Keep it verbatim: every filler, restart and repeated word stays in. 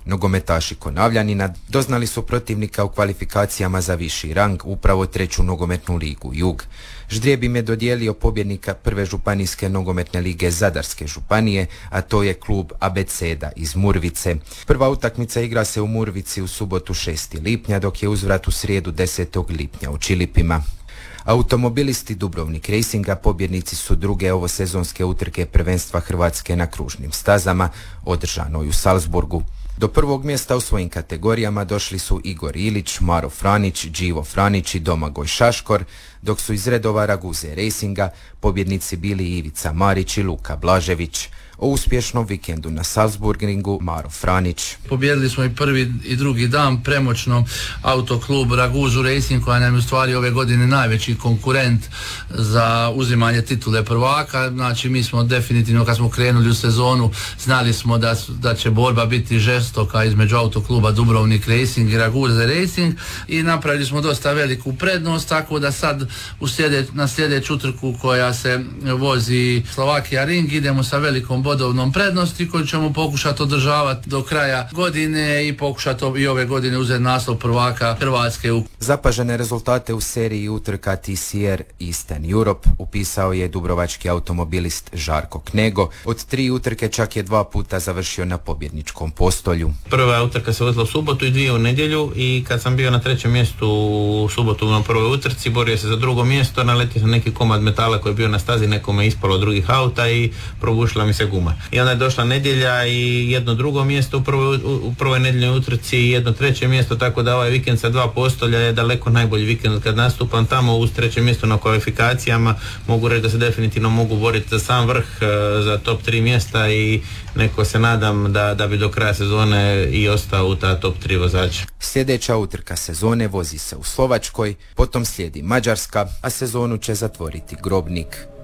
Nogometaši Konavljanina doznali su protivnika u kvalifikacijama za viši rang, upravo treću nogometnu ligu Jug. Ždrijeb im je dodijelio pobjednika prve županijske nogometne lige Zadarske županije, a to je klub Abeceda iz Murvice. Prva utakmica igra se u Murvici u subotu šestog lipnja, dok je uzvrat u srijedu desetog lipnja u Čilipima. Automobilisti Dubrovnik Racinga pobjednici su druge ovosezonske utrke prvenstva Hrvatske na kružnim stazama, održanoj u Salzburgu. Do prvog mjesta u svojim kategorijama došli su Igor Ilić, Maro Franić, Đivo Franić i Domagoj Šaškor, dok su iz redova Raguze Racinga pobjednici bili Ivica Marić i Luka Blažević. O uspješnom vikendu na Salzburgingu Maro Franić. Pobjedili smo i prvi i drugi dan premoćno autoklub Raguzu Racing, koja nam je u stvari ove godine najveći konkurent za uzimanje titule prvaka. Znači mi smo definitivno kad smo krenuli u sezonu znali smo da, da će borba biti žestoka između autokluba Dubrovnik Racing i Raguze Racing i napravili smo dosta veliku prednost, tako da sad u sljede, na sljedeću utrku koja se vozi Slovakija Ring idemo sa velikom bodovnom prednosti koju ćemo pokušati održavati do kraja godine i pokušati i ove godine uzeti naslov prvaka Hrvatske. Zapažene rezultate u seriji utrka T C R Eastern Europe upisao je dubrovački automobilist Žarko Knego. Od tri utrke čak je dva puta završio na pobjedničkom postolju. Prva utrka se vozila u subotu i dvije u nedjelju i kad sam bio na trećem mjestu u subotu na prvoj utrci, borio se za drugo mjesto, naletio sam neki komad metala koji je bio na stazi, nekome ispalo od drugih auta i probušila mi se guma. I onda je došla nedjelja i jedno drugo mjesto u prvoj, u prvoj nedjeljnoj utrci i jedno treće mjesto, tako da ovaj vikend sa dva postolja je daleko najbolji vikend kad nastupam tamo uz treće mjesto na kvalifikacijama. Mogu reći da se definitivno mogu boriti za sam vrh, za top tri mjesta i neko se nadam da, da bi do kraja sezone i ostao u ta top tri vozača. Sljedeća utrka sezone vozi se u Slovačkoj, potom slijedi Mađarska, a sezonu će zatvoriti Grobnik.